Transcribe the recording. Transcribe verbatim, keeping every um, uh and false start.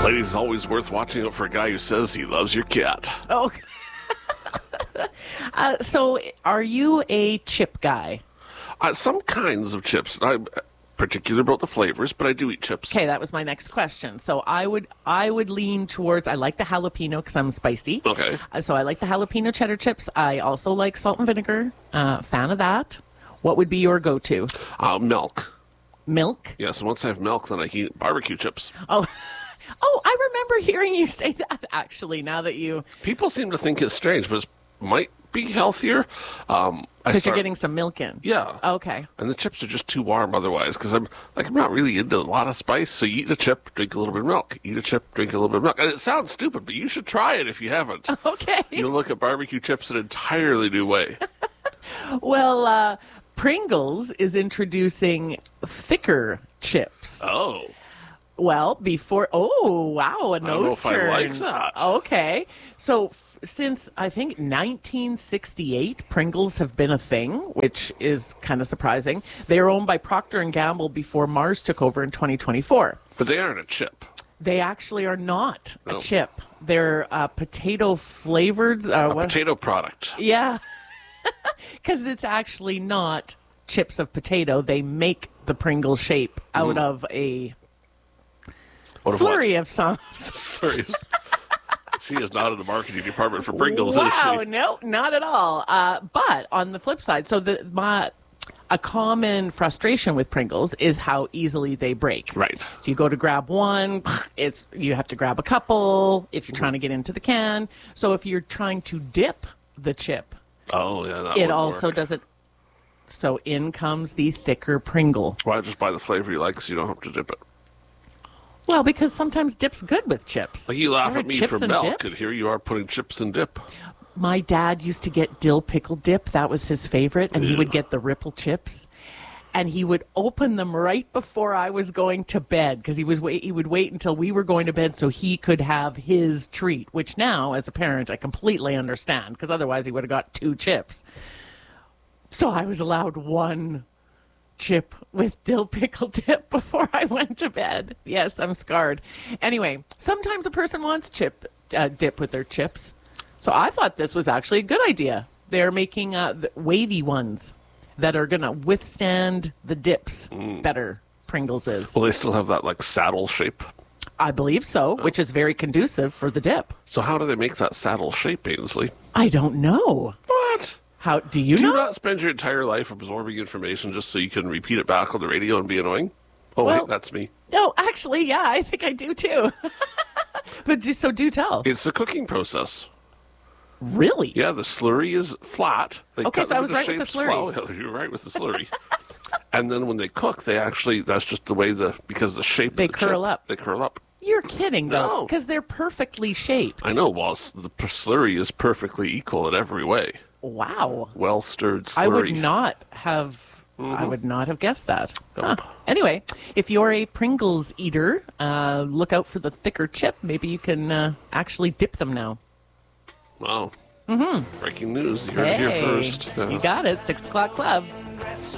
Ladies, it's always worth watching out for a guy who says he loves your cat. Oh. uh, so, are you a chip guy? Uh, some kinds of chips. I'm particular about the flavors, but I do eat chips. Okay, that was my next question. So I would I would lean towards, I like the jalapeno because I'm spicy. Okay. Uh, so I like the jalapeno cheddar chips. I also like salt and vinegar. Uh, fan of that. What would be your go-to? Uh, milk. Milk? Yes, and once I have milk, then I can eat barbecue chips. Oh, oh, I remember hearing you say that, actually, now that you... People seem to think it's strange, but it might be healthier. Um, Because you're getting some milk in. Yeah. Okay. And the chips are just too warm otherwise, because I'm like I'm not really into a lot of spice. So you eat a chip, drink a little bit of milk. Eat a chip, drink a little bit of milk. And it sounds stupid, but you should try it if you haven't. Okay. You'll look at barbecue chips in an entirely new way. Well, uh, Pringles is introducing thicker chips. Oh. Well, before... Oh, wow, a nose I don't know if turn. I like that. Okay. So, f- since, I think, nineteen sixty-eight, Pringles have been a thing, which is kind of surprising. They are owned by Procter and Gamble before Mars took over in twenty twenty-four. But they aren't a chip. They actually are not No. a chip. They're uh, potato-flavored... Uh, A what? potato product. Yeah. Because it's actually not chips of potato. They make the Pringle shape out Mm. of a What of slurry what? of some. Sorry. She is not in the marketing department for Pringles, Wow, is she? no, not at all. Uh, but on the flip side, so the my a common frustration with Pringles is how easily they break. Right. So you go to grab one, it's you have to grab a couple if you're trying to get into the can. So if you're trying to dip the chip, Oh, yeah, that it would also work. doesn't. So in comes the thicker Pringle. Why just buy the flavor you like so you don't have to dip it? Well, because sometimes dip's good with chips. Like you laugh Remember at me chips for and milk, dips? and here you are putting chips in dip. My dad used to get dill pickle dip. That was his favorite. And he would get the Ripple chips. And he would open them right before I was going to bed because he was wait, he would wait until we were going to bed so he could have his treat, which now, as a parent, I completely understand because otherwise he would have got two chips. So I was allowed one chip with dill pickle dip before I went to bed. Yes, I'm scarred. Anyway, sometimes a person wants chip uh, dip with their chips. So I thought this was actually a good idea. They're making uh, the wavy ones that are going to withstand the dips better, Pringles is. Well, they still have that like saddle shape. I believe so, which is very conducive for the dip. So how do they make that saddle shape, Ainsley? I don't know. What? How do you Do know? you not spend your entire life absorbing information just so you can repeat it back on the radio and be annoying? Oh, Well- wait, that's me. No, actually, yeah, I think I do too. But do, so do tell. It's the cooking process. Really? Yeah, the slurry is flat. They Okay, cut so I them was into right with the shapes slurry. flat- You're right with the slurry. And then when they cook, they actually, that's just the way the, because the shape They of the curl chip, up. They curl up. You're kidding, though, No. because they're perfectly shaped. I know, well, s- the p- slurry is perfectly equal in every way. Wow. Well stirred slurry. I would not have. I would not have guessed that. Huh. Nope. Anyway, if you're a Pringles eater, uh, look out for the thicker chip. Maybe you can uh, actually dip them now. Wow. Mm-hmm. Breaking news. You heard it here Hey, first. you Yeah. got it. Six o'clock club.